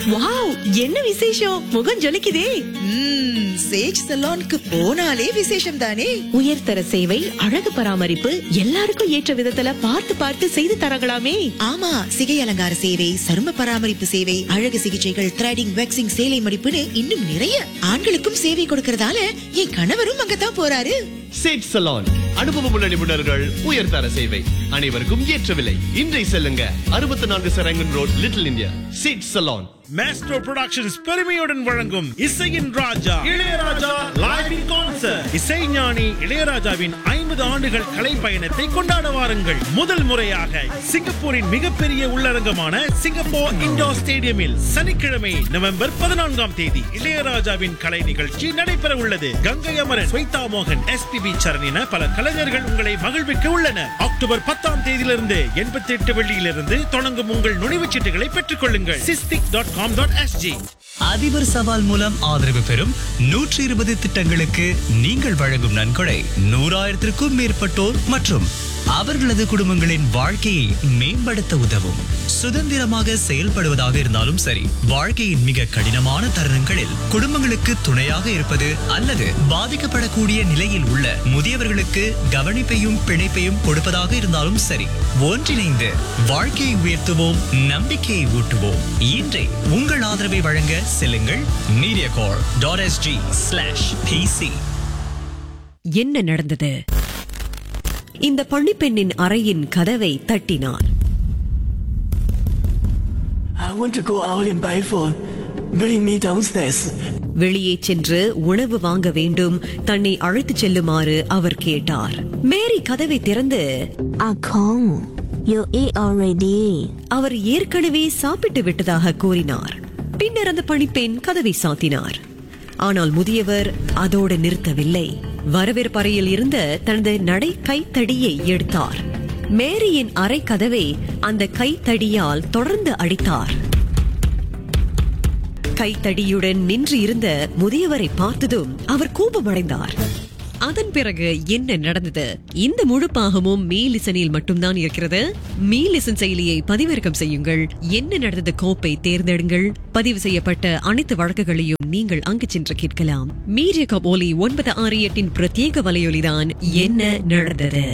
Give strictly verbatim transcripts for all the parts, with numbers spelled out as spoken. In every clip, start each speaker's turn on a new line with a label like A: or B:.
A: Wow, என்ன விசேஷம்? முகம் ஜொலிக்குதே.
B: ம்ம், சேஜ் சலூனுக்கு போனாலே விசேஷம் தானே.
A: உயர்தர சேவை, அழகு பராமரிப்பு எல்லாருக்கும் ஏற்ற விதத்துல பார்த்து பார்த்து செய்து தரங்களாமே.
B: ஆமா, சிகை அலங்கார சேவை, சரும பராமரிப்பு சேவை, அழகு சிகிச்சைகள், த்ரெடிங், வேக்சிங், சேலை மடிப்புன்னு இன்னும் நிறைய. ஆண்களுக்கும் சேவை கொடுக்கறதால என் கணவரும் அங்கதான் போறாரு.
C: சேட் சலான் அனுபவமுள்ள நிபுணர்கள், உயர்தர சேவை, அனைவருக்கும் ஏற்ற விலை. இன்றை செல்லுங்க அறுபத்தி நான்கு Sarangan road, little India. Chat challan.
D: Maestro productions பெருமையுடன் வழங்கும் இசையின் ராஜா இளையராஜா லைவ் இன் கான்சர்ட். இசைஞானி இளையராஜாவின் ஐம்பது ஆண்டுகள் கலை பயணத்தை கொண்டாட வாருங்கள். முதல் முறையாக சிங்கப்பூரின் மிகப்பெரிய உள்ளரங்கமான சிங்கப்பூர் இண்டோர் ஸ்டேடியமில் சனிக்கிழமை நவம்பர் பதினான்காம் தேதி இளையராஜாவின் கலை நிகழ்ச்சி நடைபெற உள்ளது. கங்கை அமரன், ஸ்வைதா மோகன், எஸ் பி பி சரண் என பல கலைஞர்கள் உங்களை மகிழ்விக்க உள்ளனர். அக்டோபர் பத்தாம் தேதியிலிருந்து எண்பத்தி எட்டு வெள்ளியிலிருந்து தொடங்கும் உங்கள் நுழைவுச் சீட்டுகளை பெற்றுக் கொள்ளுங்கள். SISTIC dot com dot SG.
E: அதிபர் சவால் மூலம் ஆதரவு பெறும் நூற்றி இருபது திட்டங்களுக்கு நீங்கள் வழங்கும் நன்கொடை நூறாயிரத்திற்கும் மேற்பட்டோர் மற்றும் அவர்களது குடும்பங்களின் வாழ்க்கையை மேம்படுத்த உதவும். சுதந்திரமாக செயல்படுவதாக இருந்தாலும் சரி, வாழ்க்கையின் மிக கடினமான தருணங்களில் குடும்பங்களுக்கு துணையாக இருப்பது அல்லது பாதிக்கப்படக்கூடிய நிலையில் உள்ள முதியவர்களுக்கு கவனிப்பையும் பிணைப்பையும் கொடுப்பதாக இருந்தாலும் சரி, ஒன்றிணைந்து வாழ்க்கையை உயர்த்துவோம், நம்பிக்கையை ஊட்டுவோம். இன்றே உங்கள் ஆதரவை வழங்க செல்லுங்கள் மீடியாகார் டாட் எஸ்ஜி ஸ்லாஷ் பிசி.
A: என்ன நடந்தது? இந்த பணிப்பெண்ணின் அறையின் கதவை தட்டினார்.
F: I want to go out and buy food. Bring me downstairs.
A: வெளியே சென்று உணவு வாங்க வேண்டும், தன்னை அழைத்துச் செல்லுமாறு அவர் கேட்டார். மேரி கதவை திறந்து,
G: Ah Kong, you eat already.
A: அவர் ஏற்கனவே சாப்பிட்டு விட்டதாக கூறினார். பின்னர் அந்த பணிப்பெண் கதவை சாத்தினார். ஆனால் முதியவர் அதோடு நிறுத்தவில்லை. வரவேற்பறையில் இருந்த தனது நடை கைத்தடியை எடுத்தார். மேரியின் அறை கதவை அந்த கைத்தடியால் தொடர்ந்து அடித்தார். கைத்தடியுடன் நின்று இருந்த முதியவரை பார்த்ததும் அவர் கோபமடைந்தார். அதன் பிறகு என்ன நடந்தது? இந்த முழு பாகமும் மீலிசனில் மட்டும்தான் இருக்கிறது. மீலிசன் செயலியை பதிவிறக்கம் செய்யுங்கள். என்ன நடந்தது கோப்பை தேர்ந்தெடுங்கள். பதிவு செய்யப்பட்ட அனைத்து வழக்குகளையும் நீங்கள் அங்கு சென்று கேட்கலாம். மீடியா கப் ஒலி ஒன்பது ஆறு எட்டின் பிரத்யேக வலையொலிதான் என்ன நடந்தது.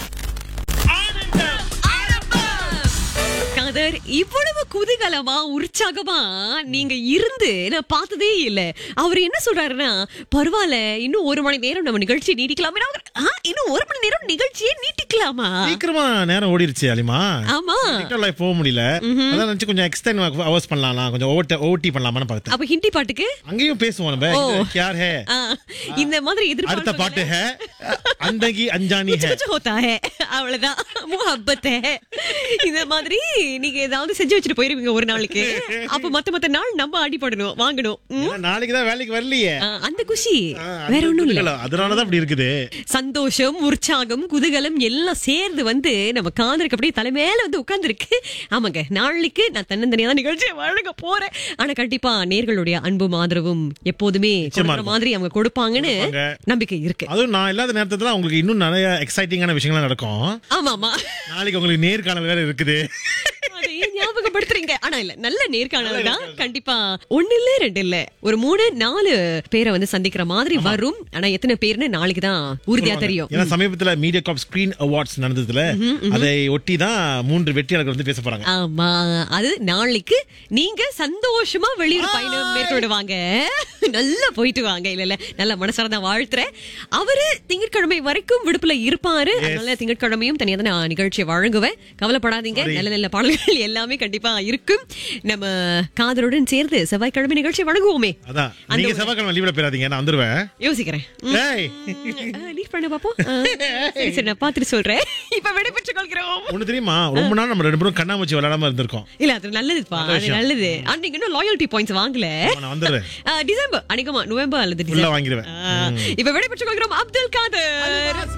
A: இவ்வளவு குதூகலமா உற்சாகமா நீங்க இருந்து நான் பார்த்ததே இல்ல. அவர் என்ன சொல்றாருன்னா, பரவாயில்ல இன்னும் ஒரு மணி நேரம் நம்ம நிகழ்ச்சி நீட்டிக்கலாமே. இன்னும் ஒரு மணி நேரம் நிகழ்ச்சியே நீட்டிக்கலாமா?
D: சீக்கிரமா நேரம் ஓடிருச்சு அலிமா.
A: ஆமா,
D: போக முடியல. அதான் நினைச்சு கொஞ்சம் எக்ஸ்டெண்ட் ஹவர்ஸ் பண்ணலாம், கொஞ்சம் ஓட்டி பண்ணலாமான்னு பார்த்தேன்.
A: அப்ப ஹிந்தி பாட்டுக்கு
D: அங்கேயும் பேசுவோம் நம்ம. யார் ஹே
A: இந்த மாதிரி எதிர்பார்த்த
D: அடுத்த பாட்டு ஹே அந்தகி அஞ்சானி ஹே
A: ஹோதா ஹே, அவ்வளவுதான் முஹப்பத் ஹே. இந்த மாதிரி நீங்க ஏதாவது செஞ்சு வச்சுட்டு போயிருவீங்க ஒரு நாளைக்கு. அப்ப மத்த மத்த நாள் நம்ம அடிபடணும், வாங்கணும்.
D: நாளைக்கு தான் வேலைக்கு வரலையே,
A: அந்த குஷி வேற ஒண்ணும் இல்ல.
D: அதனாலதான் அப்படி இருக்குது.
A: சந்தோஷம், உற்சாகம், குதூகலம் எல்லாம் சேர்ந்து வந்து நம்ம காதலுக்கு அப்படியே தலைமையில வந்து உட்கார்ந்து இருக்கு. ஆமாங்க, நாளைக்கு நான் தன்னந்தனியா தான் நிகழ்ச்சியை வழங்க போறேன். ஆனா கண்டிப்பா நேர்களுடைய அன்பும் ஆதரவும் எப்போதுமே மாதிரி அவங்க கொடுப்பாங்கன்னு நம்பிக்கை இருக்கு.
D: அதுவும் நான் இல்லாத நேரத்துல உங்களுக்கு இன்னும் நிறைய எக்ஸைட்டிங்கான விஷயங்கள் நடக்கும்.
A: ஆமா ஆமா, நாளைக்கு
D: உங்களுக்கு நேர்காணல் வேற இருக்குது.
A: ஞாபகப்படுத்துறீங்க. ஆனா இல்ல, நல்ல நேர்காணல் தான். கண்டிப்பா ஒண்ணு இல்ல ரெண்டு இல்ல, ஒரு மூணு நாலு பேரை வந்து சந்திக்கிற மாதிரி வரும். ஆனா எத்தனை பேர்னு நாளைக்கு தான் உறுதியா தெரியும்.
D: ஏன்னா சமீபத்துல மீடியா காப் ஸ்கிரீன் அவார்ட்ஸ் நடந்ததுல அதை ஒட்டி தான் மூன்று வெற்றியாளர்கள் வந்து பேச போறாங்க.
A: ஆமா, அது நாளைக்கு நீங்க சந்தோஷமா வெளியூர் பயணம் மேற்கொள்ளுவாங்க. நல்லா போயிட்டு வாங்க. இல்ல இல்ல, நல்ல மனசார வாழ்த்துறேன். அவரு திங்கட்கிழமை வரைக்கும் விடுப்புல இருப்பாரு. அதனால திங்கட்கிழமையும் தனியா தான் நான் நிகழ்ச்சியை வழங்குவேன். கவலைப்படாதீங்க, நல்ல நல்ல பாடல்கள் எல்லாமே கண்டிப்பா இருக்கும். நம்ம காதலுடன் சேர்ந்து செவ்வாய்க்கிழமை நிகழ்ச்சி வழங்குவோமே.
D: அதான் நீங்க செவ்வாய்க்கிழமை லீவ்ல போறாதீங்க, நான் வந்துருவேன்.
A: யோசிக்கிறேன். லீவ் பண்ண பாப்போம். சரி சரி, நான் பாத்துட்டு சொல்றேன். இப்ப விடை பெற்றுக் கொள்கிறோம்.
D: ஒண்ணு தெரியுமா, ரொம்ப நாள் நம்ம ரெண்டு பேரும் கண்ணாமூச்சி விளையாடாம இருந்திருக்கோம்.
A: இல்ல, அது நல்லதுப்பா, அது நல்லது. அன்னைக்கு இன்னும் லாயல்டி பாயிண்ட்ஸ் வாங்கல.
D: நான் வந்துடுறேன்.
A: டிசம்பர் அன்னைக்குமா நவம்பர் அல்லது டிசம்பர்
D: வாங்கிடுவேன்.
A: இப்ப விடை பெற்றுக் கொள்கிறோம். அப்துல் காதர்.